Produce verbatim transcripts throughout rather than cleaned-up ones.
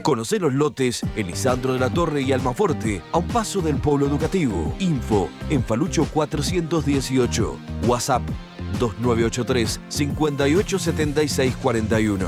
Conocé los lotes Elisandro de la Torre y Almaforte, a un paso del Polo Educativo. Info en Falucho cuatrocientos dieciocho. WhatsApp dos nueve ocho tres, cinco ocho siete seis cuatro uno.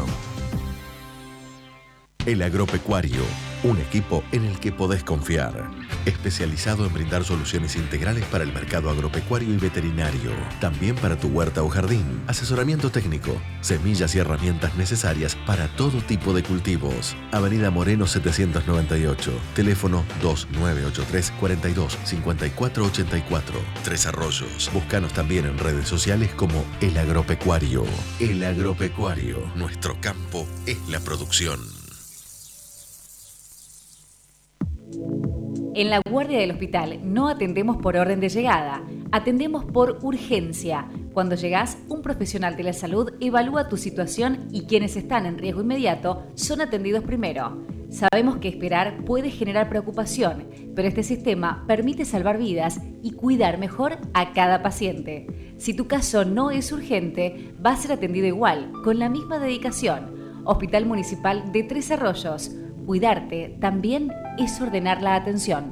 El Agropecuario, un equipo en el que podés confiar. Especializado en brindar soluciones integrales para el mercado agropecuario y veterinario. También para tu huerta o jardín. Asesoramiento técnico, semillas y herramientas necesarias para todo tipo de cultivos. Avenida Moreno setecientos noventa y ocho. Teléfono dos nueve ocho tres, cuatro dos, cinco cuatro ocho cuatro. Tres Arroyos. Búscanos también en redes sociales como El Agropecuario. El Agropecuario. Nuestro campo es la producción. En la guardia del hospital no atendemos por orden de llegada, atendemos por urgencia. Cuando llegás, un profesional de la salud evalúa tu situación y quienes están en riesgo inmediato son atendidos primero. Sabemos que esperar puede generar preocupación, pero este sistema permite salvar vidas y cuidar mejor a cada paciente. Si tu caso no es urgente, va a ser atendido igual, con la misma dedicación. Hospital Municipal de Tres Arroyos. Cuidarte también es ordenar la atención.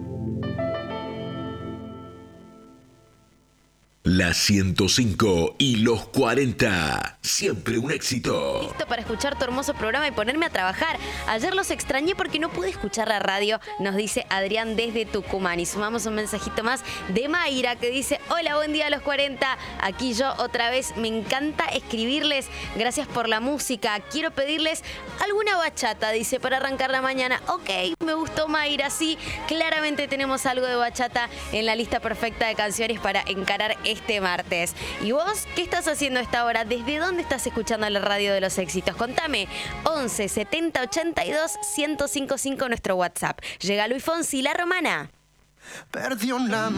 La ciento cinco y los cuarenta. Siempre un éxito. Listo para escuchar tu hermoso programa y ponerme a trabajar. Ayer los extrañé porque no pude escuchar la radio, nos dice Adrián desde Tucumán. Y sumamos un mensajito más de Mayra que dice: hola, buen día a los cuarenta. Aquí yo otra vez. Me encanta escribirles. Gracias por la música. Quiero pedirles alguna bachata, dice, para arrancar la mañana. Ok, me gustó, Mayra. Sí, claramente tenemos algo de bachata en la lista perfecta de canciones para encarar este martes. ¿Y vos qué estás haciendo a esta hora? ¿Desde dónde estás escuchando la radio de los éxitos? Contame. once setenta ochenta y dos ciento cincuenta y cinco nuestro WhatsApp. Llega Luis Fonsi, La Romana. Perdió la